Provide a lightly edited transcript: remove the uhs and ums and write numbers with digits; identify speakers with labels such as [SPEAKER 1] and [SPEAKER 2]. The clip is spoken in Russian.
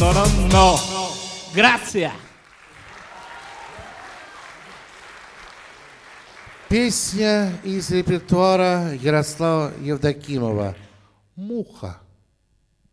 [SPEAKER 1] no. Grazie.
[SPEAKER 2] Песня из репертуара Ярослава Евдокимова «Муха».